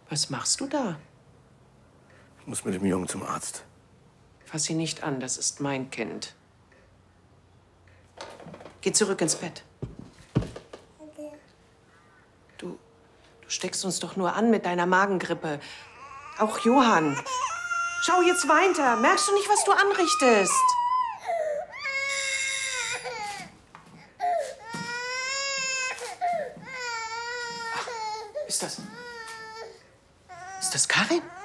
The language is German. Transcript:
Was machst du da? Ich muss mit dem Jungen zum Arzt. Fass ihn nicht an, das ist mein Kind. Geh zurück ins Bett. Du steckst uns doch nur an mit deiner Magengrippe. Auch Johann. Schau, jetzt weint er. Merkst du nicht, was du anrichtest? Ist das Karin?